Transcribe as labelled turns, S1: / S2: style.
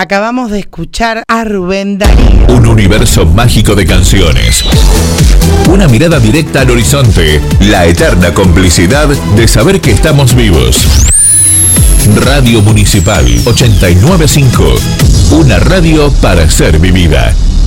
S1: Acabamos de escuchar a Rubén Darío.
S2: Un universo mágico de canciones. Una mirada directa al horizonte. La eterna complicidad de saber que estamos vivos. Radio Municipal 895. Una radio para ser vivida.